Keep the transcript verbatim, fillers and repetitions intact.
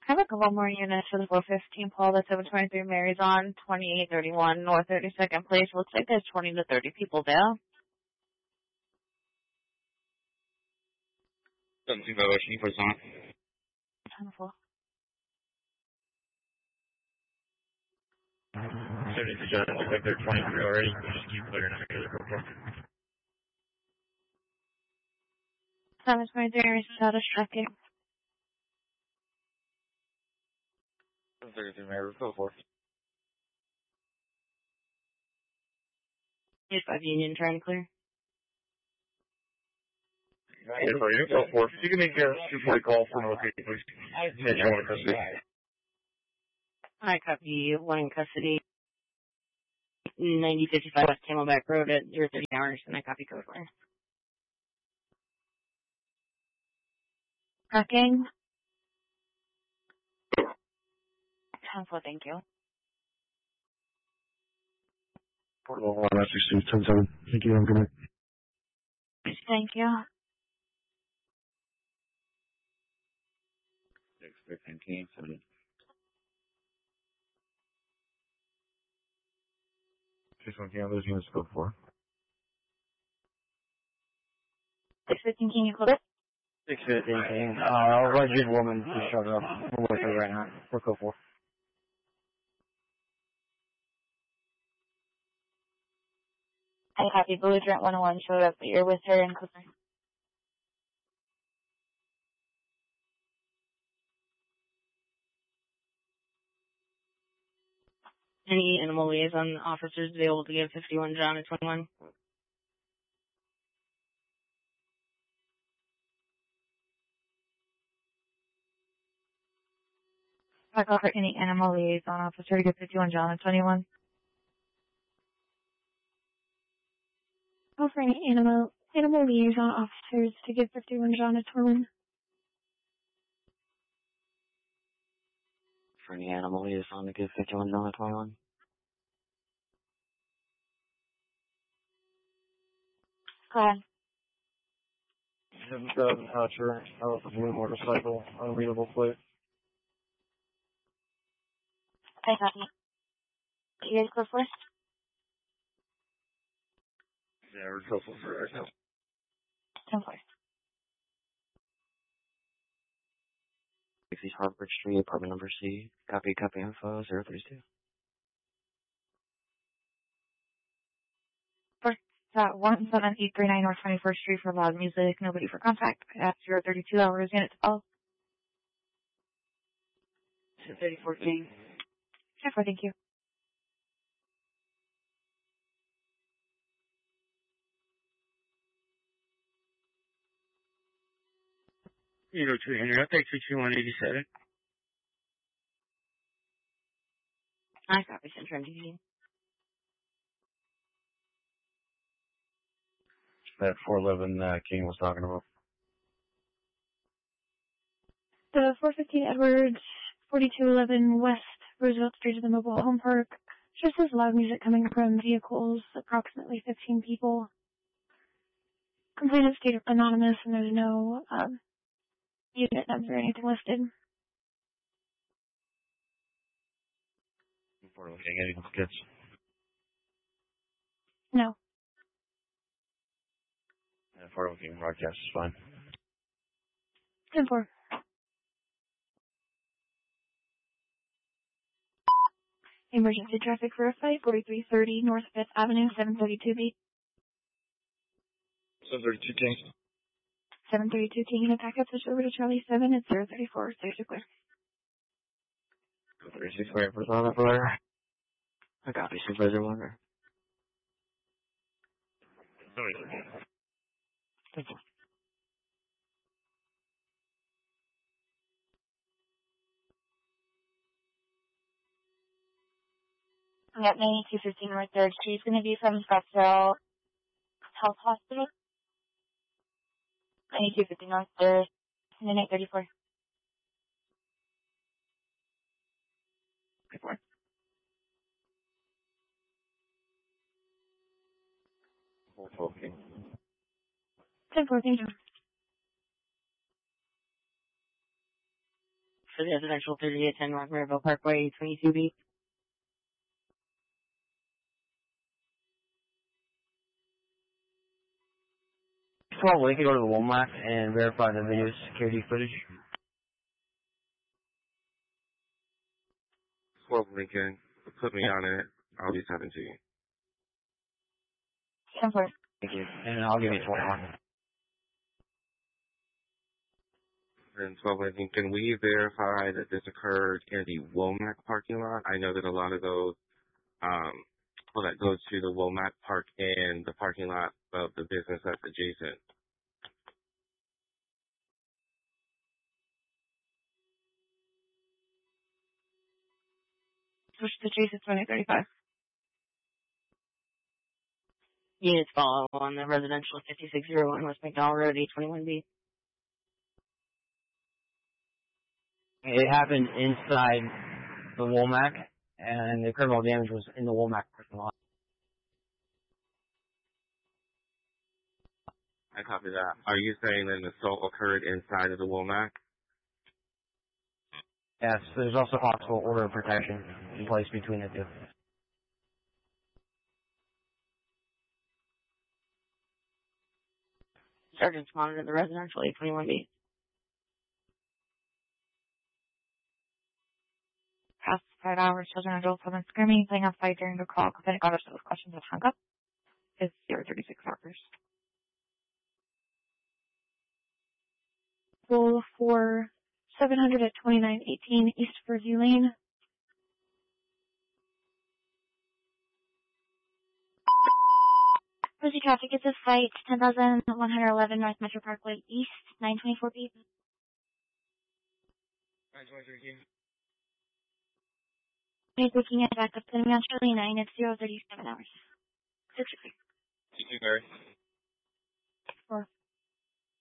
I have a couple more units for the four fifteen Paul. The seven twenty-three Mary's on twenty-eight thirty-one North thirty-second Place. Looks like there's twenty to thirty people there. seventeen by Washington, first on. Wonderful. seventy-two shots, looks like they're twenty-three already. Just keep clearing out here. Go for it. seven twenty-three Mary's status tracking. seven thirty-three Mary, go for it. eight five Union, trying to clear. eight for you, go for it. You can make a two forty call for an location, please. Yeah, you want to custody. I copy one in custody. ninety fifty-five West Camelback Road at zero thirty hours, and I copy code one. Tracking. Council, thank you. Portable one, nine six two, ten seven. Thank you, have a good night. Thank you. six fifteen, seven. six one, can those units go for? six fifteen, can you close it? six fifteen, King. Uh, I'll run you the woman who's showing up. We'll wait for you right now. We'll go for. I copy Belligerent one oh one showed up, but you're with her and Cooper. Any animal liaison officers available to give fifty-one John at twenty-one? I call for any animal liaison officer to give fifty-one John at twenty-one. Call for any animal animal liaison officers to give fifty-one John at twenty-one. For any animal liaison to give fifty-one John at twenty-one. Go ahead. seven thousand Hatcher, out of the blue motorcycle, unreadable plate. I copy. You guys go first? Yeah, we're hopeful for ourselves. Ten four. East Harvard Street, apartment number C. Copy, copy info, zero three two. First, uh, one seven eight three nine North twenty-first Street for loud music, nobody for contact. At zero thirty-two hours, unit to call. thirty-four King. ten four, thank you. eight oh two Henry, I'll take two two one eighty-seven. I copy, Central M T V. That four eleven uh, King was talking about. The four fifteen Edwards, forty-two eleven West Roosevelt Street to the mobile home park. Just as loud music coming from vehicles, approximately fifteen people. Complainant state anonymous, and there's no um, unit number or anything listed. Before looking at any skits. No. Yeah, four looking broadcast is fine. ten four. Emergency traffic verified, forty-three thirty North fifth Avenue, seven thirty-two B. seven thirty-two King. seven thirty-two King, unit backup, switch over to Charlie seven at zero thirty-four, there's your clear. thirty-six Clear, first on that for I copy, Supervisor Walker. Thank you. Yep, ninety-two fifteen North third Street is going to be from Scottsdale Health Hospital. ninety-two fifteen North third, and then eight thirty-four. thirty-four. Okay. ten four, thank you. for the residential thirty-eight ten North Maryville Parkway, twenty-two B. Probably can go to the Walmart and verify the video security footage. twelve Lincoln, put me on it. I'll be seventeen. ten four. Thank you. And I'll give you twenty-one. And twelve Lincoln, can we verify that this occurred in the Womack parking lot? I know that a lot of those, um, well, that goes to the Womack Park and the parking lot of the business that's adjacent. Switch to Jason twenty thirty-five. Units follow on the residential fifty-six oh one West McDowell Road, eight twenty-one B. It happened inside the Womack, and the criminal damage was in the Womack parking lot. I copy that. Are you saying that an assault occurred inside of the Womack? Yes, there's also possible order of protection in place between the two. Sergeants monitor the residential eight twenty-one B. Past five hours, children and adults have been screaming, playing outside during the call. Clinic got upset with questions of hung up. Is zero thirty-six hours. Roll for seven hundred at twenty-nine eighteen East Fairview Lane. Busy traffic at this site, ten thousand one hundred eleven North Metro Parkway East, nine twenty-four B. nine twenty-three. He's looking at backup, putting me on Charlie nine at zero thirty-seven hours. six Thank you, Mary.